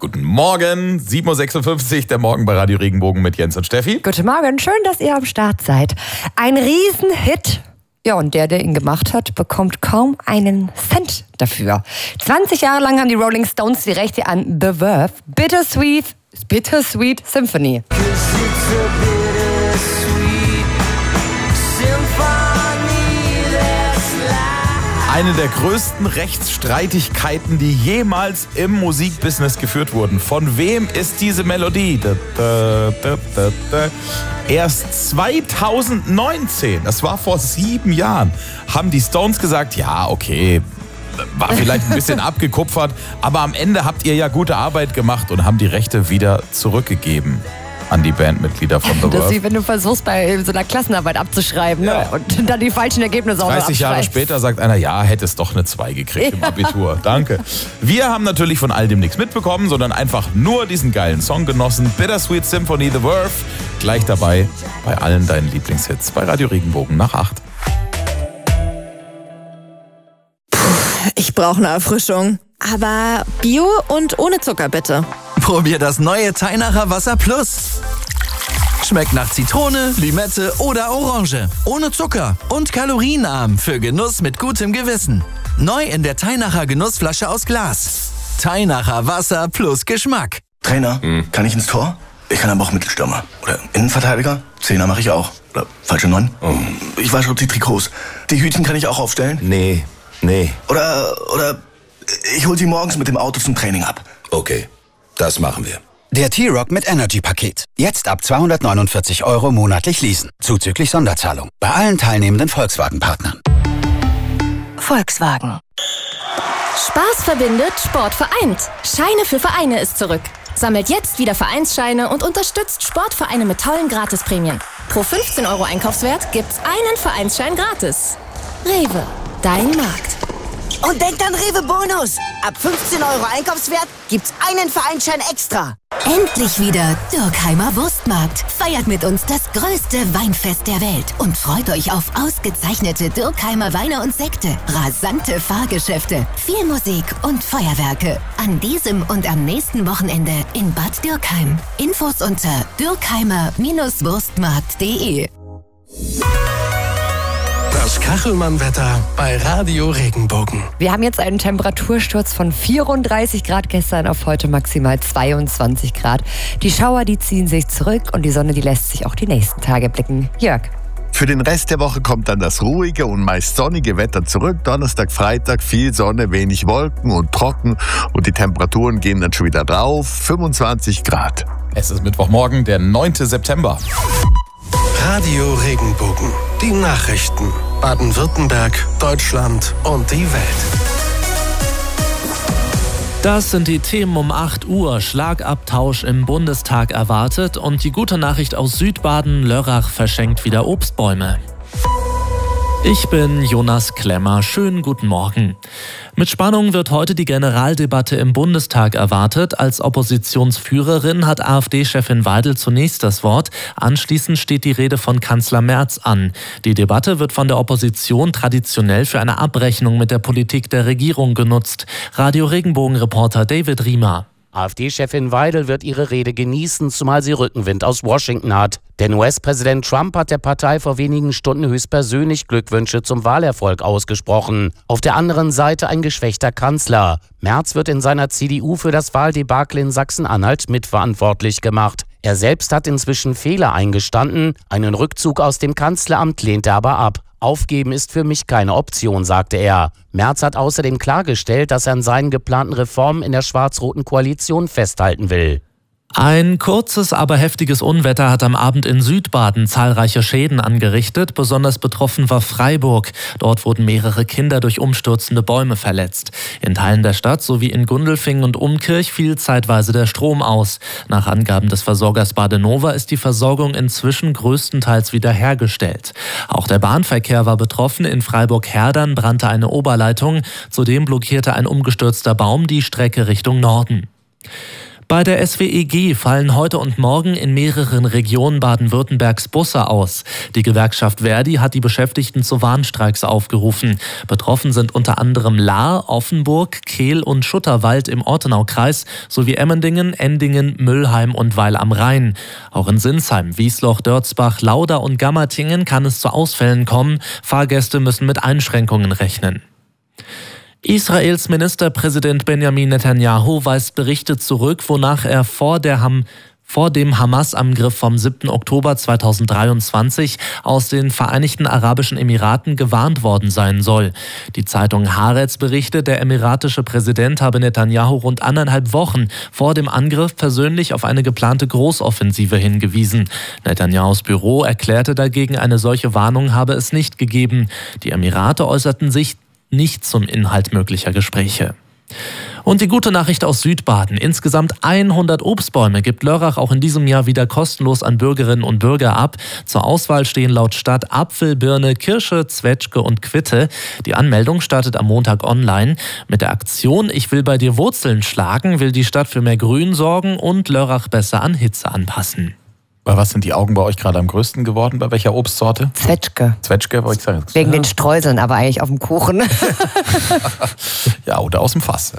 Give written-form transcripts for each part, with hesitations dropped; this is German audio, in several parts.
Guten Morgen, 7.56 Uhr, der Morgen bei Radio Regenbogen mit Jens und Steffi. Guten Morgen, schön, dass ihr am Start seid. Ein Riesenhit. Ja, und der ihn gemacht hat, bekommt kaum einen Cent dafür. 20 Jahre lang haben die Rolling Stones die Rechte an The Verve, Bittersweet Symphony. Eine der größten Rechtsstreitigkeiten, die jemals im Musikbusiness geführt wurden. Von wem ist diese Melodie? Erst 2019, das war vor 7 Jahren, haben die Stones gesagt, ja, okay, war vielleicht ein bisschen abgekupfert, aber am Ende habt ihr ja gute Arbeit gemacht und haben die Rechte wieder zurückgegeben an die Bandmitglieder von The Verve. Das ist wie wenn du versuchst, bei so einer Klassenarbeit abzuschreiben, ne? Und dann die falschen Ergebnisse auch noch 30 Jahre später sagt einer, ja, hätte es doch eine 2 gekriegt im Abitur. Danke. Wir haben natürlich von all dem nichts mitbekommen, sondern einfach nur diesen geilen Song genossen. Bittersweet Symphony, The Verve. Gleich dabei bei allen deinen Lieblingshits bei Radio Regenbogen nach 8. Ich brauche eine Erfrischung. Aber Bio und ohne Zucker, bitte. Probier das neue Teinacher Wasser Plus. Schmeckt nach Zitrone, Limette oder Orange. Ohne Zucker und kalorienarm für Genuss mit gutem Gewissen. Neu in der Teinacher Genussflasche aus Glas. Teinacher Wasser plus Geschmack. Trainer, kann ich ins Tor? Ich kann aber auch Mittelstürmer. Oder Innenverteidiger? Zehner mache ich auch. Oder falsche 9? Ich wasche auch die Trikots. Die Hütchen kann ich auch aufstellen? Nee. Oder ich hol sie morgens mit dem Auto zum Training ab. Okay, das machen wir. Der T-Rock mit Energy-Paket. Jetzt ab 249 € monatlich leasen. Zuzüglich Sonderzahlung. Bei allen teilnehmenden Volkswagen-Partnern. Volkswagen. Spaß verbindet, Sport vereint. Scheine für Vereine ist zurück. Sammelt jetzt wieder Vereinsscheine und unterstützt Sportvereine mit tollen Gratisprämien. Pro 15 € Einkaufswert gibt's einen Vereinsschein gratis. Rewe, dein Markt. Und denkt an Rewe Bonus. Ab 15 € Einkaufswert gibt's einen Vereinsschein extra. Endlich wieder Dürkheimer Wurstmarkt. Feiert mit uns das größte Weinfest der Welt und freut euch auf ausgezeichnete Dürkheimer Weine und Sekte, rasante Fahrgeschäfte, viel Musik und Feuerwerke. An diesem und am nächsten Wochenende in Bad Dürkheim. Infos unter dürkheimer-wurstmarkt.de. Das Kachelmann-Wetter bei Radio Regenbogen. Wir haben jetzt einen Temperatursturz von 34 Grad gestern auf heute maximal 22 Grad. Die Schauer, die ziehen sich zurück und die Sonne, die lässt sich auch die nächsten Tage blicken. Jörg. Für den Rest der Woche kommt dann das ruhige und meist sonnige Wetter zurück. Donnerstag, Freitag viel Sonne, wenig Wolken und trocken. Und die Temperaturen gehen dann schon wieder rauf. 25 Grad. Es ist Mittwochmorgen, der 9. September. Radio Regenbogen. Die Nachrichten. Baden-Württemberg, Deutschland und die Welt. Das sind die Themen um 8 Uhr. Schlagabtausch im Bundestag erwartet und die gute Nachricht aus Südbaden: Lörrach verschenkt wieder Obstbäume. Ich bin Jonas Klemmer. Schönen guten Morgen. Mit Spannung wird heute die Generaldebatte im Bundestag erwartet. Als Oppositionsführerin hat AfD-Chefin Weidel zunächst das Wort. Anschließend steht die Rede von Kanzler Merz an. Die Debatte wird von der Opposition traditionell für eine Abrechnung mit der Politik der Regierung genutzt. Radio Regenbogen-Reporter David Riemer. AfD-Chefin Weidel wird ihre Rede genießen, zumal sie Rückenwind aus Washington hat. Denn US-Präsident Trump hat der Partei vor wenigen Stunden höchstpersönlich Glückwünsche zum Wahlerfolg ausgesprochen. Auf der anderen Seite ein geschwächter Kanzler. Merz wird in seiner CDU für das Wahldebakel in Sachsen-Anhalt mitverantwortlich gemacht. Er selbst hat inzwischen Fehler eingestanden. Einen Rückzug aus dem Kanzleramt lehnt er aber ab. Aufgeben ist für mich keine Option, sagte er. Merz hat außerdem klargestellt, dass er an seinen geplanten Reformen in der schwarz-roten Koalition festhalten will. Ein kurzes, aber heftiges Unwetter hat am Abend in Südbaden zahlreiche Schäden angerichtet. Besonders betroffen war Freiburg. Dort wurden mehrere Kinder durch umstürzende Bäume verletzt. In Teilen der Stadt sowie in Gundelfingen und Umkirch fiel zeitweise der Strom aus. Nach Angaben des Versorgers Badenova ist die Versorgung inzwischen größtenteils wiederhergestellt. Auch der Bahnverkehr war betroffen. In Freiburg-Herdern brannte eine Oberleitung. Zudem blockierte ein umgestürzter Baum die Strecke Richtung Norden. Bei der SWEG fallen heute und morgen in mehreren Regionen Baden-Württembergs Busse aus. Die Gewerkschaft Verdi hat die Beschäftigten zu Warnstreiks aufgerufen. Betroffen sind unter anderem Lahr, Offenburg, Kehl und Schutterwald im Ortenaukreis sowie Emmendingen, Endingen, Müllheim und Weil am Rhein. Auch in Sinsheim, Wiesloch, Dörzbach, Lauda und Gammertingen kann es zu Ausfällen kommen. Fahrgäste müssen mit Einschränkungen rechnen. Israels Ministerpräsident Benjamin Netanyahu weist Berichte zurück, wonach er vor dem Hamas-Angriff vom 7. Oktober 2023 aus den Vereinigten Arabischen Emiraten gewarnt worden sein soll. Die Zeitung Haaretz berichtet, der emiratische Präsident habe Netanyahu rund 1,5 Wochen vor dem Angriff persönlich auf eine geplante Großoffensive hingewiesen. Netanyahus Büro erklärte dagegen, eine solche Warnung habe es nicht gegeben. Die Emirate äußerten sich nicht zum Inhalt möglicher Gespräche. Und die gute Nachricht aus Südbaden. Insgesamt 100 Obstbäume gibt Lörrach auch in diesem Jahr wieder kostenlos an Bürgerinnen und Bürger ab. Zur Auswahl stehen laut Stadt Apfel, Birne, Kirsche, Zwetschge und Quitte. Die Anmeldung startet am Montag online. Mit der Aktion Ich will bei dir Wurzeln schlagen will die Stadt für mehr Grün sorgen und Lörrach besser an Hitze anpassen. Bei was sind die Augen bei euch gerade am größten geworden? Bei welcher Obstsorte? Zwetschge. Zwetschge, wollte ich sagen. Wegen den Streuseln, aber eigentlich auf dem Kuchen. Ja, oder aus dem Fass.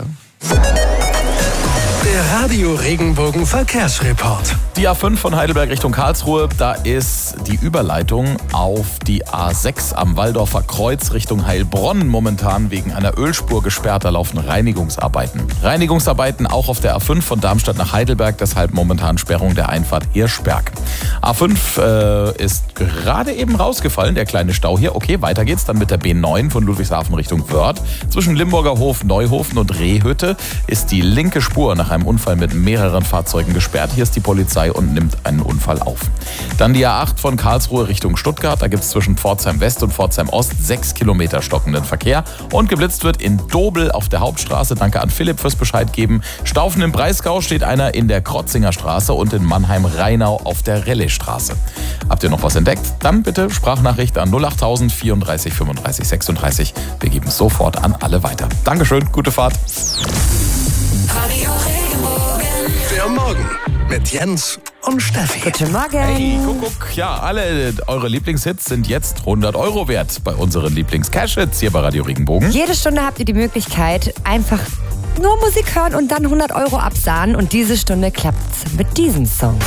Der Radio Regenbogen Verkehrsreport. Die A5 von Heidelberg Richtung Karlsruhe, da ist die Überleitung auf die A6 am Walldorfer Kreuz Richtung Heilbronn momentan wegen einer Ölspur gesperrt. Da laufen Reinigungsarbeiten. Reinigungsarbeiten auch auf der A5 von Darmstadt nach Heidelberg, deshalb momentan Sperrung der Einfahrt Hirschberg. A5 ist gerade eben rausgefallen, der kleine Stau hier. Okay, weiter geht's dann mit der B9 von Ludwigshafen Richtung Wörth. Zwischen Limburger Hof, Neuhofen und Rehhütte ist die linke Spur nach einem Unfall mit mehreren Fahrzeugen gesperrt. Hier ist die Polizei und nimmt einen Unfall auf. Dann die A8 von Karlsruhe Richtung Stuttgart. Da gibt es zwischen Pforzheim West und Pforzheim Ost 6 Kilometer stockenden Verkehr. Und geblitzt wird in Dobel auf der Hauptstraße. Danke an Philipp fürs Bescheid geben. Staufen im Breisgau steht einer in der Krotzinger Straße und in Mannheim-Rheinau auf der Rellestraße. Habt ihr noch was entdeckt? Dann bitte Sprachnachricht an 08000 34 35 36. Wir geben es sofort an alle weiter. Dankeschön, gute Fahrt. Radio Regenbogen. Der Morgen mit Jens und Steffi. Guten Morgen. Hey, guck. Ja, alle eure Lieblingshits sind jetzt 100 € wert bei unseren Lieblings-Cash-Hits hier bei Radio Regenbogen. Jede Stunde habt ihr die Möglichkeit, einfach nur Musik hören und dann 100 € absahnen. Und diese Stunde klappt's mit diesem Song.